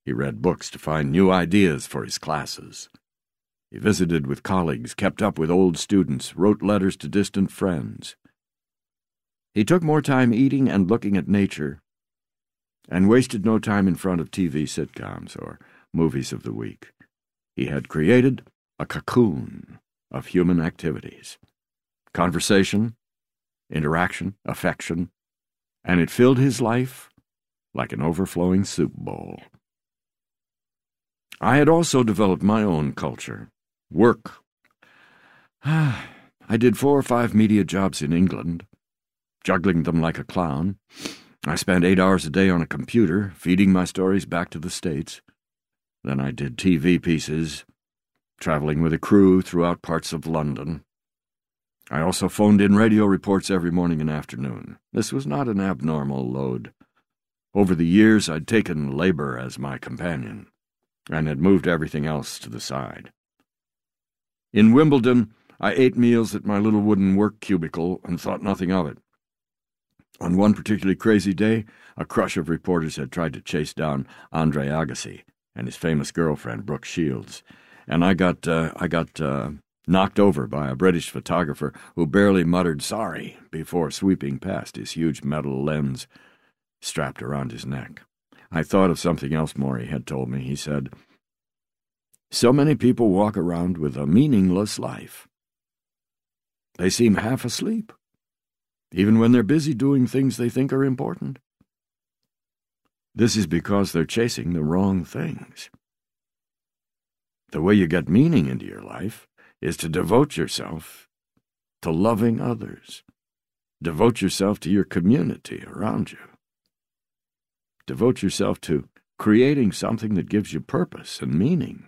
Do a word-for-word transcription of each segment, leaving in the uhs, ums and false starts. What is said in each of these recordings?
He read books to find new ideas for his classes. He visited with colleagues, kept up with old students, wrote letters to distant friends. He took more time eating and looking at nature, and wasted no time in front of T V sitcoms or movies of the week. He had created a cocoon of human activities, conversation, interaction, affection, and it filled his life like an overflowing soup bowl. I had also developed my own culture. Work. I did four or five media jobs in England, juggling them like a clown. I spent eight hours a day on a computer, feeding my stories back to the States. Then I did T V pieces, traveling with a crew throughout parts of London. I also phoned in radio reports every morning and afternoon. This was not an abnormal load. Over the years, I'd taken labor as my companion, and had moved everything else to the side. In Wimbledon, I ate meals at my little wooden work cubicle and thought nothing of it. On one particularly crazy day, a crush of reporters had tried to chase down Andre Agassi and his famous girlfriend, Brooke Shields, and I got uh, I got uh, knocked over by a British photographer who barely muttered sorry before sweeping past, his huge metal lens strapped around his neck. I thought of something else Maury had told me. He said, "So many people walk around with a meaningless life. They seem half asleep, even when they're busy doing things they think are important. This is because they're chasing the wrong things. The way you get meaning into your life is to devote yourself to loving others. Devote yourself to your community around you. Devote yourself to creating something that gives you purpose and meaning."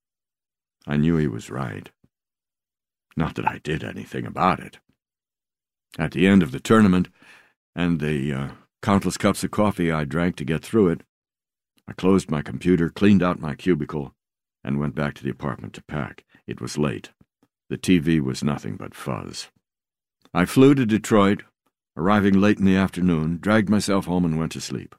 I knew he was right. Not that I did anything about it. At the end of the tournament, and the uh, countless cups of coffee I drank to get through it, I closed my computer, cleaned out my cubicle, and went back to the apartment to pack. It was late. The T V was nothing but fuzz. I flew to Detroit, arriving late in the afternoon, dragged myself home and went to sleep.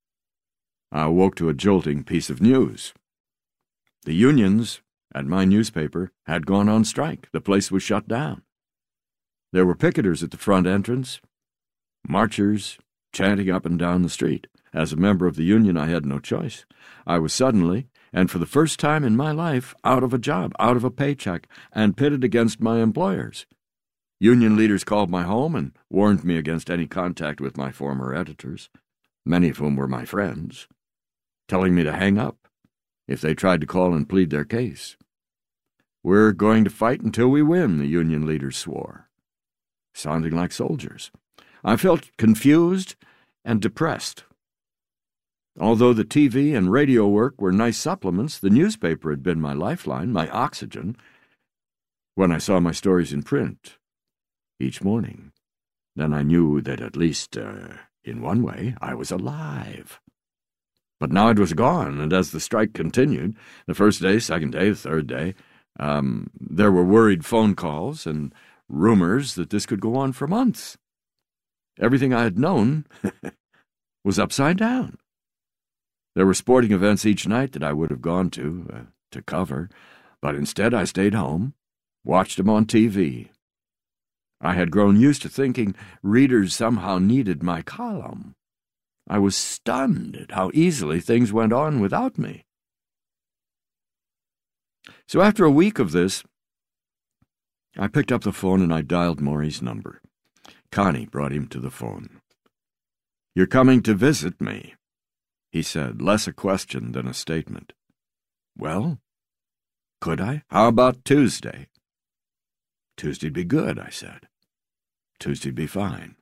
I awoke to a jolting piece of news. The unions at my newspaper had gone on strike. The place was shut down. There were picketers at the front entrance, marchers chanting up and down the street. As a member of the union, I had no choice. I was suddenly, and for the first time in my life, out of a job, out of a paycheck, and pitted against my employers. Union leaders called my home and warned me against any contact with my former editors, many of whom were my friends, telling me to hang up if they tried to call and plead their case. "We're going to fight until we win," the union leaders swore, sounding like soldiers. I felt confused and depressed. Although the T V and radio work were nice supplements, the newspaper had been my lifeline, my oxygen. When I saw my stories in print each morning, then I knew that at least, uh, in one way, I was alive. But now it was gone, and as the strike continued, the first day, second day, the third day, um, there were worried phone calls and rumors that this could go on for months. Everything I had known was upside down. There were sporting events each night that I would have gone to, uh, to cover, but instead I stayed home, watched them on T V. I had grown used to thinking readers somehow needed my column. I was stunned at how easily things went on without me. So after a week of this, I picked up the phone and I dialed Maury's number. Connie brought him to the phone. "You're coming to visit me," he said, less a question than a statement. "Well, could I? How about Tuesday?" "Tuesday'd be good," I said. "Tuesday'd be fine."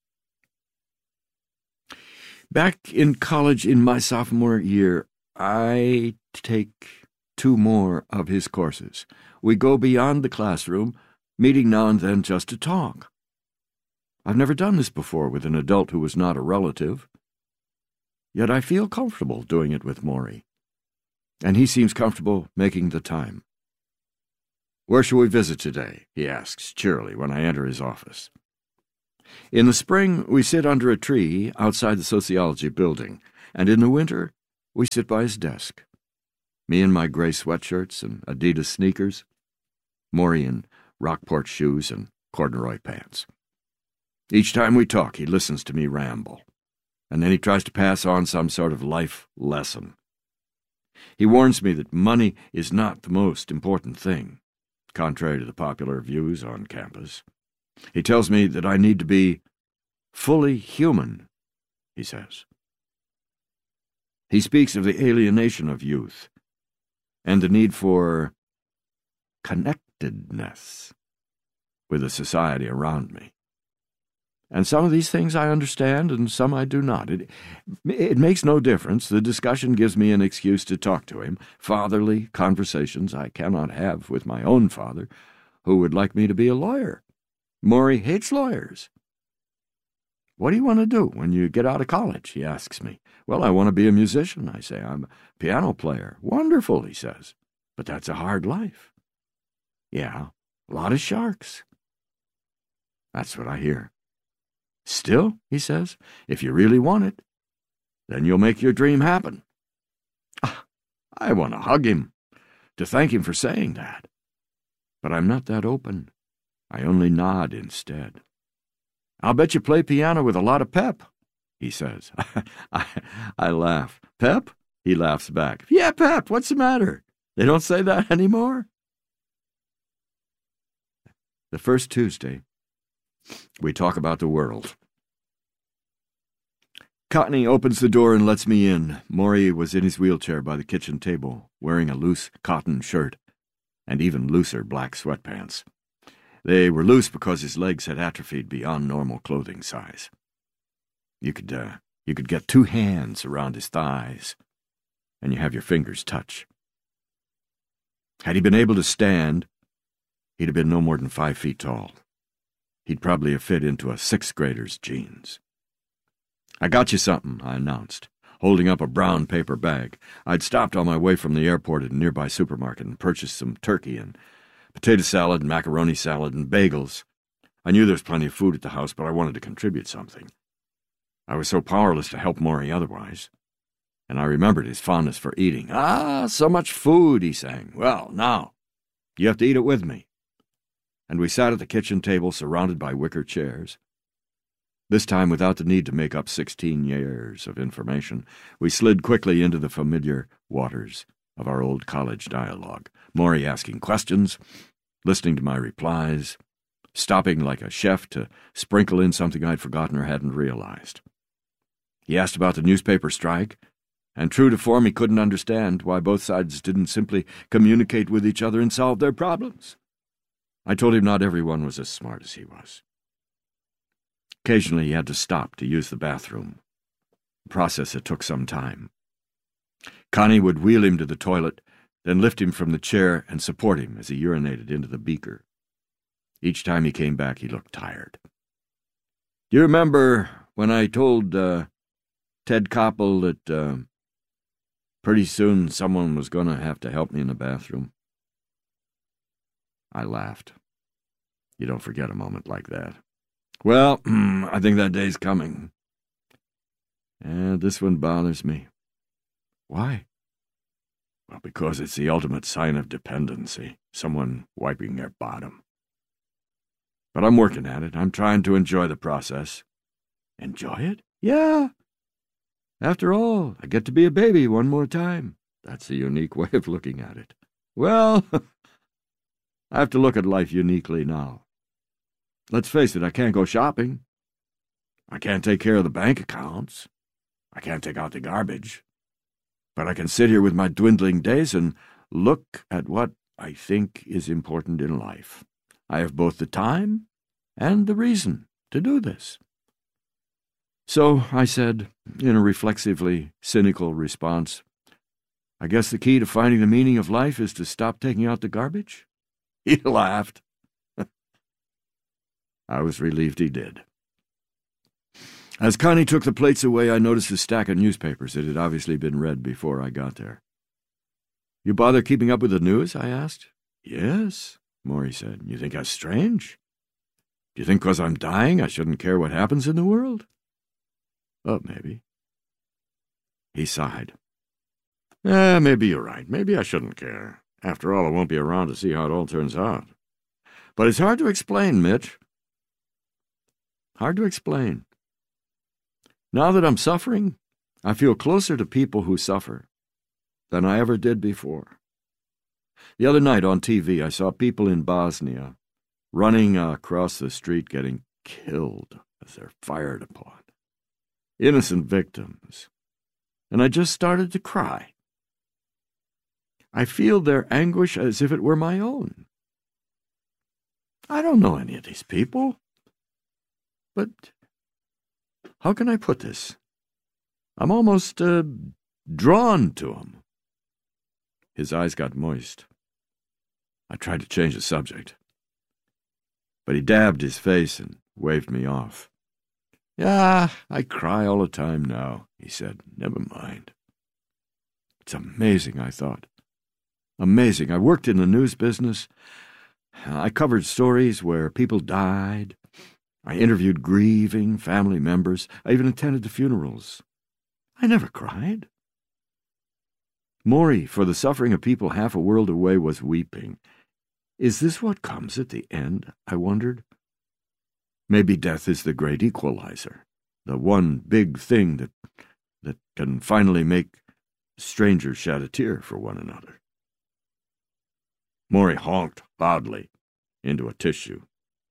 Back in college in my sophomore year, I take two more of his courses. We go beyond the classroom, meeting now and then just to talk. I've never done this before with an adult who was not a relative. Yet I feel comfortable doing it with Maury, and he seems comfortable making the time. "Where shall we visit today?" he asks cheerily when I enter his office. In the spring, we sit under a tree outside the sociology building, and in the winter, we sit by his desk. Me in my gray sweatshirts and Adidas sneakers. Maury in Rockport shoes and corduroy pants. Each time we talk, he listens to me ramble, and then he tries to pass on some sort of life lesson. He warns me that money is not the most important thing, contrary to the popular views on campus. He tells me that I need to be fully human, he says. He speaks of the alienation of youth and the need for connectedness with the society around me. And some of these things I understand and some I do not. It, it makes no difference. The discussion gives me an excuse to talk to him, fatherly conversations I cannot have with my own father, who would like me to be a lawyer. Maury hates lawyers. What do you want to do when you get out of college, he asks me. Well, I want to be a musician, I say. I'm a piano player. Wonderful, he says. But that's a hard life. Yeah, a lot of sharks. That's what I hear. Still, he says, if you really want it, then you'll make your dream happen. I want to hug him, to thank him for saying that. But I'm not that open. I only nod instead. I'll bet you play piano with a lot of pep, he says. I, I laugh. Pep? He laughs back. Yeah, pep, what's the matter? They don't say that anymore? The first Tuesday, we talk about the world. Cottney opens the door and lets me in. Maury was in his wheelchair by the kitchen table, wearing a loose cotton shirt and even looser black sweatpants. They were loose because his legs had atrophied beyond normal clothing size. You could, uh, you could get two hands around his thighs, and you have your fingers touch. Had he been able to stand, he'd have been no more than five feet tall. He'd probably have fit into a sixth grader's jeans. I got you something, I announced, holding up a brown paper bag. I'd stopped on my way from the airport at a nearby supermarket and purchased some turkey and potato salad, macaroni salad, and bagels. I knew there was plenty of food at the house, but I wanted to contribute something. I was so powerless to help Maury otherwise. And I remembered his fondness for eating. Ah, so much food, he sang. Well, now, you have to eat it with me. And we sat at the kitchen table surrounded by wicker chairs. This time, without the need to make up sixteen years of information, we slid quickly into the familiar waters of our old college dialogue, Maury asking questions, listening to my replies, stopping like a chef to sprinkle in something I'd forgotten or hadn't realized. He asked about the newspaper strike, and true to form, he couldn't understand why both sides didn't simply communicate with each other and solve their problems. I told him not everyone was as smart as he was. Occasionally he had to stop to use the bathroom, a process that took some time. Connie would wheel him to the toilet, then lift him from the chair and support him as he urinated into the beaker. Each time he came back, he looked tired. Do you remember when I told uh, Ted Koppel that uh, pretty soon someone was going to have to help me in the bathroom? I laughed. You don't forget a moment like that. Well, I think that day's coming. And this one bothers me. Why? Well, because it's the ultimate sign of dependency, someone wiping their bottom. But I'm working at it. I'm trying to enjoy the process. Enjoy it? Yeah. After all, I get to be a baby one more time. That's a unique way of looking at it. Well, I have to look at life uniquely now. Let's face it, I can't go shopping. I can't take care of the bank accounts. I can't take out the garbage. But I can sit here with my dwindling days and look at what I think is important in life. I have both the time and the reason to do this. So, I said, in a reflexively cynical response, I guess the key to finding the meaning of life is to stop taking out the garbage? He laughed. I was relieved he did. As Connie took the plates away, I noticed a stack of newspapers that had obviously been read before I got there. You bother keeping up with the news? I asked. Yes, Maury said. You think that's strange? Do you think because I'm dying I shouldn't care what happens in the world? Oh, maybe. He sighed. Eh, maybe you're right. Maybe I shouldn't care. After all, I won't be around to see how it all turns out. But it's hard to explain, Mitch. Hard to explain. Now that I'm suffering, I feel closer to people who suffer than I ever did before. The other night on T V, I saw people in Bosnia running across the street getting killed as they're fired upon. Innocent victims. And I just started to cry. I feel their anguish as if it were my own. I don't know any of these people. But how can I put this? I'm almost uh, drawn to them. His eyes got moist. I tried to change the subject, but he dabbed his face and waved me off. Yeah, I cry all the time now, he said. Never mind. It's amazing, I thought. Amazing. I worked in the news business. I covered stories where people died. I interviewed grieving family members. I even attended the funerals. I never cried. Maury, for the suffering of people half a world away, was weeping. Is this what comes at the end? I wondered. Maybe death is the great equalizer, the one big thing that that can finally make strangers shed a tear for one another. Maury honked loudly into a tissue.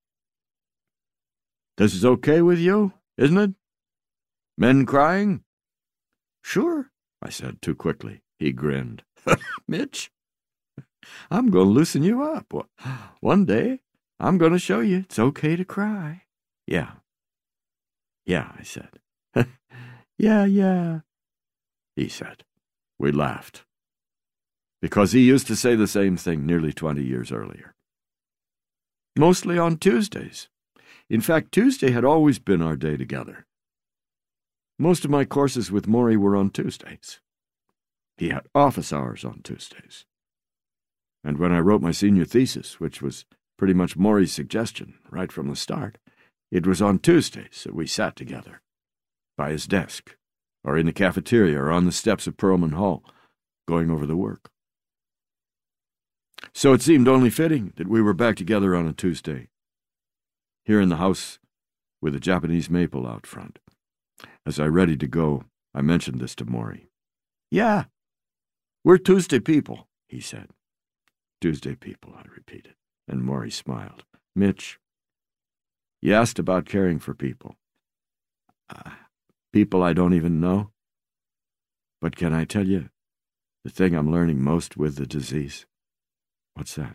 This is okay with you, isn't it? Men crying? Sure, I said too quickly. He grinned. Mitch, I'm going to loosen you up. One day, I'm going to show you it's okay to cry. Yeah. Yeah, I said. Yeah, yeah, he said. We laughed. Because he used to say the same thing nearly twenty years earlier. Mostly on Tuesdays. In fact, Tuesday had always been our day together. Most of my courses with Maury were on Tuesdays. He had office hours on Tuesdays. And when I wrote my senior thesis, which was pretty much Maury's suggestion right from the start, it was on Tuesdays that we sat together, by his desk, or in the cafeteria, or on the steps of Perlman Hall, going over the work. So it seemed only fitting that we were back together on a Tuesday, here in the house with a Japanese maple out front. As I ready to go, I mentioned this to Maury. Yeah, we're Tuesday people, he said. Tuesday people, I repeated, and Maury smiled. Mitch, you asked about caring for people. Uh, people I don't even know. But can I tell you the thing I'm learning most with the disease? What's that?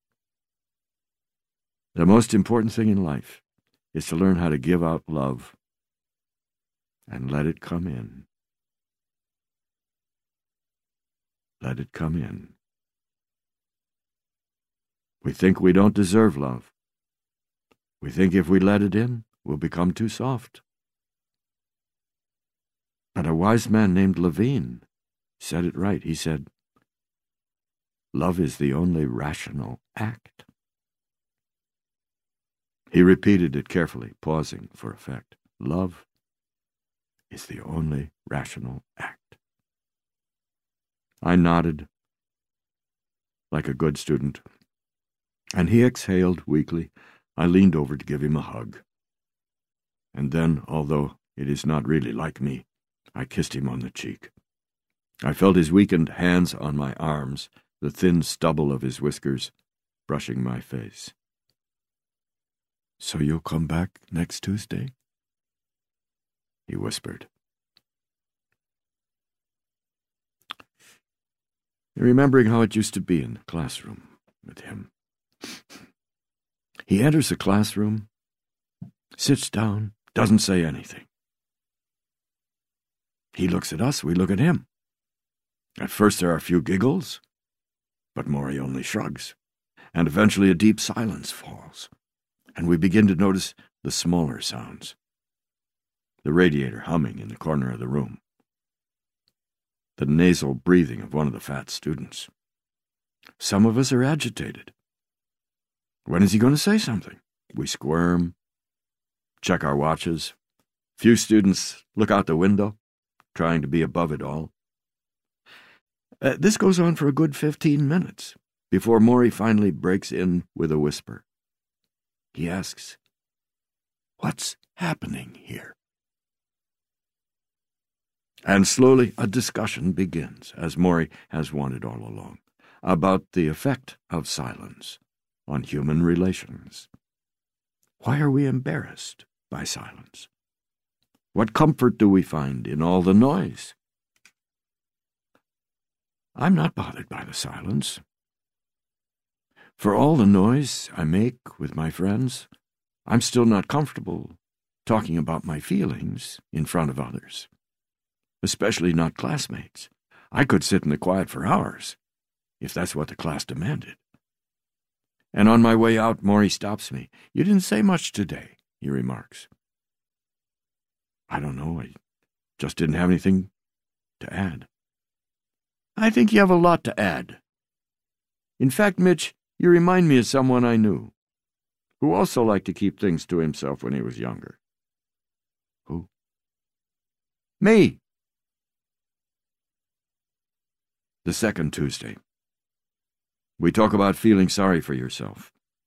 The most important thing in life is to learn how to give out love and let it come in. Let it come in. We think we don't deserve love. We think if we let it in, we'll become too soft. But a wise man named Levine said it right. He said, love is the only rational act. He repeated it carefully, pausing for effect. Love is the only rational act. I nodded like a good student, and he exhaled weakly. I leaned over to give him a hug. And then, although it is not really like me, I kissed him on the cheek. I felt his weakened hands on my arms, the thin stubble of his whiskers brushing my face. So you'll come back next Tuesday? He whispered. Remembering how it used to be in the classroom with him. He enters the classroom, sits down, doesn't say anything. He looks at us, we look at him. At first there are a few giggles, but Maury only shrugs, and eventually a deep silence falls, and we begin to notice the smaller sounds. The radiator humming in the corner of the room. The nasal breathing of one of the fat students. Some of us are agitated. When is he going to say something? We squirm, check our watches. Few students look out the window, trying to be above it all. Uh, this goes on for a good fifteen minutes before Maury finally breaks in with a whisper. He asks, "What's happening here?" And slowly a discussion begins, as Maury has wanted all along, about the effect of silence on human relations. Why are we embarrassed by silence? What comfort do we find in all the noise? I'm not bothered by the silence. For all the noise I make with my friends, I'm still not comfortable talking about my feelings in front of others, especially not classmates. I could sit in the quiet for hours, if that's what the class demanded. And on my way out, Maury stops me. "You didn't say much today," he remarks. I don't know, I just didn't have anything to add. I think you have a lot to add. In fact, Mitch, you remind me of someone I knew, who also liked to keep things to himself when he was younger. Who? Me! The second Tuesday. We talk about feeling sorry for yourself.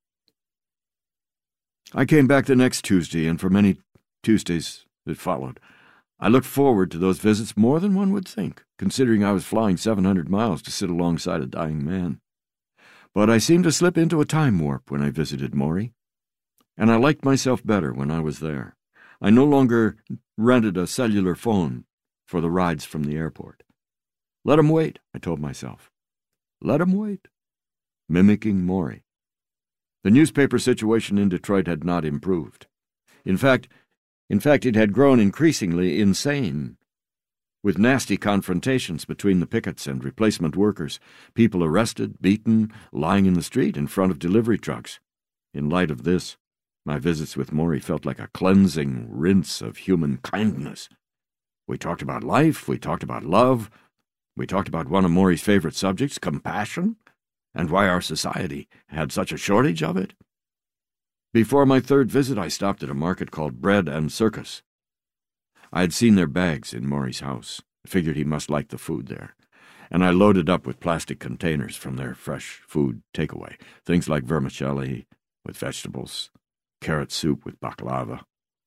I came back the next Tuesday, and for many Tuesdays that followed, I looked forward to those visits more than one would think, considering I was flying seven hundred miles to sit alongside a dying man. But I seemed to slip into a time warp when I visited Maury, and I liked myself better when I was there. I no longer rented a cellular phone for the rides from the airport. Let him wait, I told myself. Let him wait. Mimicking Maury. The newspaper situation in Detroit had not improved. In fact, in fact, it had grown increasingly insane, with nasty confrontations between the pickets and replacement workers, people arrested, beaten, lying in the street in front of delivery trucks. In light of this, my visits with Maury felt like a cleansing rinse of human kindness. We talked about life, we talked about love, we talked about one of Maury's favorite subjects, compassion, and why our society had such a shortage of it. Before my third visit, I stopped at a market called Bread and Circus. I had seen their bags in Maury's house. I figured he must like the food there, and I loaded up with plastic containers from their fresh food takeaway, things like vermicelli with vegetables, carrot soup with baklava.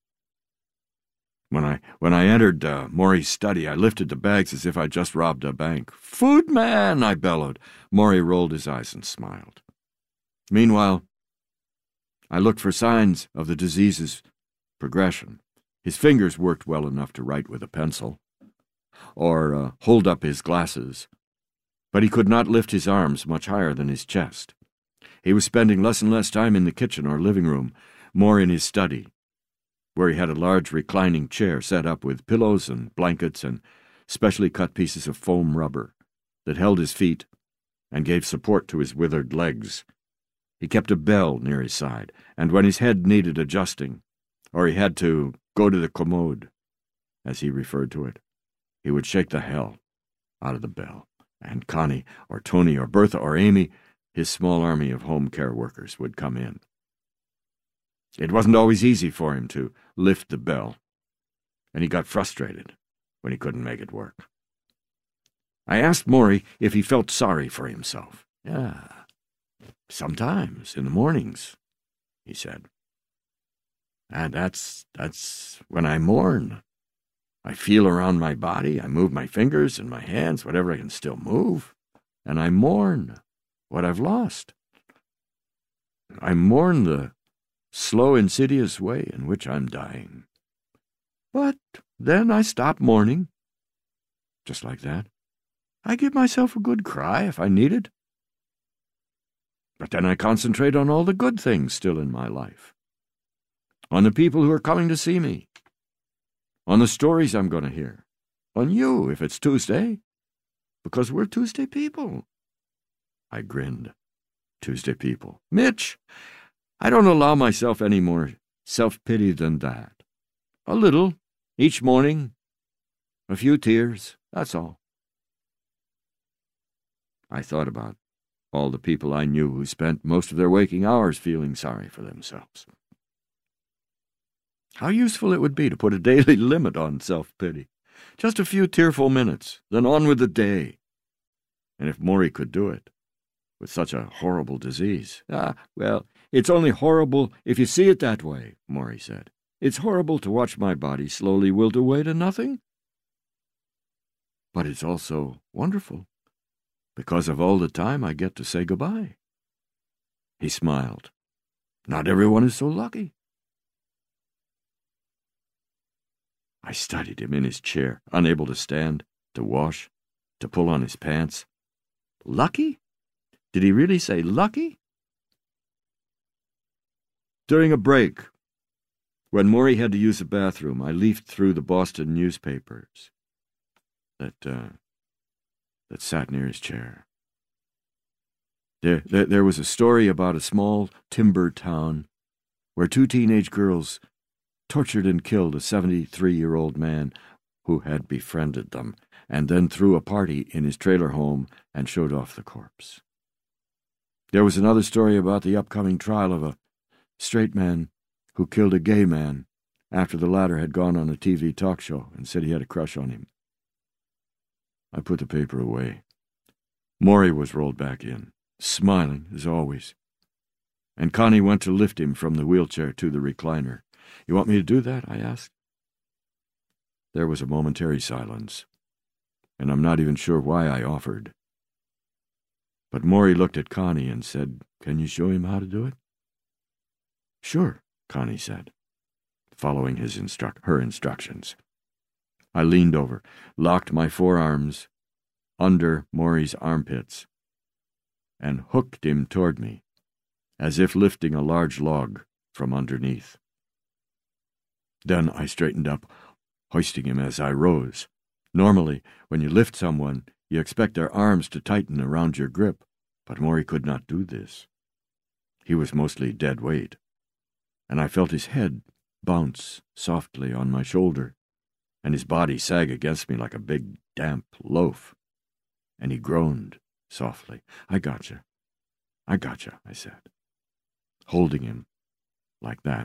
When I when I entered uh, Maury's study, I lifted the bags as if I'd just robbed a bank. "Food man!" I bellowed. Maury rolled his eyes and smiled. Meanwhile, I looked for signs of the disease's progression. His fingers worked well enough to write with a pencil, or uh, hold up his glasses, but he could not lift his arms much higher than his chest. He was spending less and less time in the kitchen or living room, more in his study, where he had a large reclining chair set up with pillows and blankets and specially cut pieces of foam rubber that held his feet and gave support to his withered legs. He kept a bell near his side, and when his head needed adjusting, or he had to go to the commode, as he referred to it, he would shake the hell out of the bell, and Connie or Tony or Bertha or Amy, his small army of home care workers, would come in. It wasn't always easy for him to lift the bell, and he got frustrated when he couldn't make it work. I asked Maury if he felt sorry for himself. "Yeah, sometimes, in the mornings," he said. And that's, that's when I mourn. I feel around my body, I move my fingers and my hands, whatever I can still move, and I mourn what I've lost. I mourn the slow, insidious way in which I'm dying. But then I stop mourning. Just like that. I give myself a good cry if I need it. But then I concentrate on all the good things still in my life. On the people who are coming to see me. On the stories I'm going to hear. On you, if it's Tuesday. Because we're Tuesday people. I grinned. Tuesday people. Mitch, I don't allow myself any more self-pity than that. A little, each morning. A few tears, that's all. I thought about all the people I knew who spent most of their waking hours feeling sorry for themselves. How useful it would be to put a daily limit on self-pity. Just a few tearful minutes, then on with the day. And if Morrie could do it, with such a horrible disease. Ah, well, it's only horrible if you see it that way, Morrie said. It's horrible to watch my body slowly wilt away to nothing. But it's also wonderful, because of all the time I get to say goodbye. He smiled. Not everyone is so lucky. I studied him in his chair, unable to stand, to wash, to pull on his pants. Lucky? Did he really say lucky? During a break, when Morrie had to use the bathroom, I leafed through the Boston newspapers that, uh, that sat near his chair. There, there, there was a story about a small timber town where two teenage girls tortured and killed a seventy-three-year-old man who had befriended them, and then threw a party in his trailer home and showed off the corpse. There was another story about the upcoming trial of a straight man who killed a gay man after the latter had gone on a T V talk show and said he had a crush on him. I put the paper away. Morrie was rolled back in, smiling as always, and Connie went to lift him from the wheelchair to the recliner. You want me to do that? I asked. There was a momentary silence, and I'm not even sure why I offered. But Morrie looked at Connie and said, Can you show him how to do it? Sure, Connie said, following his instru- her instructions. I leaned over, locked my forearms under Morrie's armpits, and hooked him toward me, as if lifting a large log from underneath. Then I straightened up, hoisting him as I rose. Normally, when you lift someone, you expect their arms to tighten around your grip, but Morrie could not do this. He was mostly dead weight, and I felt his head bounce softly on my shoulder, and his body sag against me like a big, damp loaf, and he groaned softly. I gotcha. I gotcha, I said, holding him like that.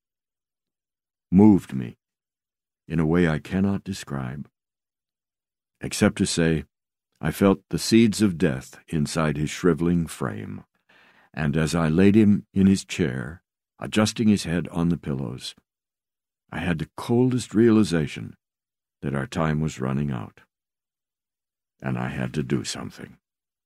Moved me in a way I cannot describe, except to say I felt the seeds of death inside his shriveling frame, and as I laid him in his chair, adjusting his head on the pillows, I had the coldest realization that our time was running out, and I had to do something.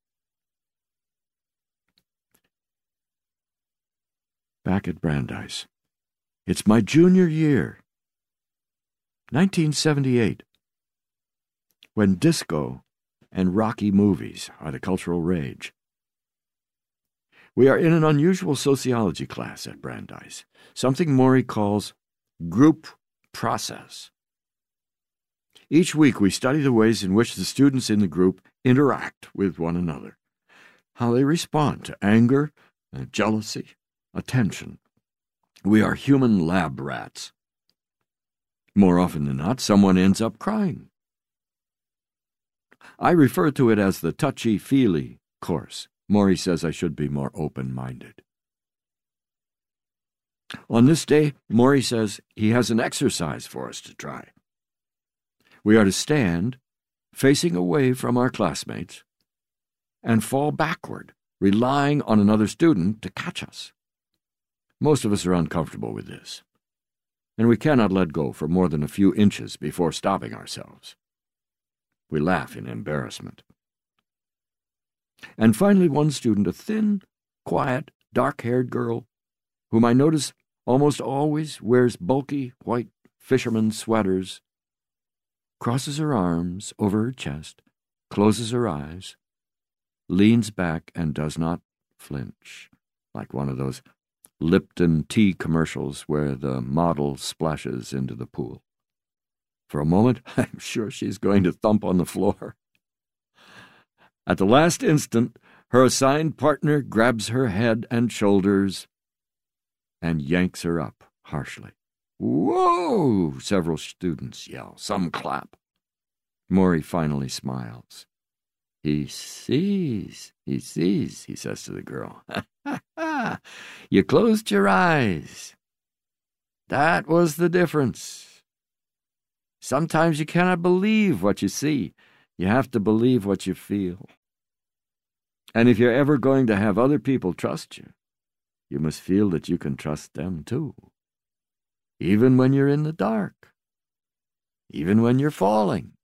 Back at Brandeis. It's my junior year, nineteen seventy-eight, when disco and Rocky movies are the cultural rage. We are in an unusual sociology class at Brandeis, something Morrie calls group process. Each week we study the ways in which the students in the group interact with one another, how they respond to anger, jealousy, attention. We are human lab rats. More often than not, someone ends up crying. I refer to it as the touchy-feely course. Morrie says I should be more open-minded. On this day, Morrie says he has an exercise for us to try. We are to stand, facing away from our classmates, and fall backward, relying on another student to catch us. Most of us are uncomfortable with this, and we cannot let go for more than a few inches before stopping ourselves. We laugh in embarrassment. And finally one student, a thin, quiet, dark-haired girl, whom I notice almost always wears bulky white fisherman sweaters, crosses her arms over her chest, closes her eyes, leans back and does not flinch, like one of those Lipton tea commercials where the model splashes into the pool. For a moment, I'm sure she's going to thump on the floor. At the last instant, her assigned partner grabs her head and shoulders and yanks her up harshly. Whoa! Several students yell. Some clap. Morrie finally smiles. He sees, he sees, he says to the girl. You closed your eyes. That was the difference. Sometimes you cannot believe what you see. You have to believe what you feel. And if you're ever going to have other people trust you, you must feel that you can trust them too. Even when you're in the dark. Even when you're falling.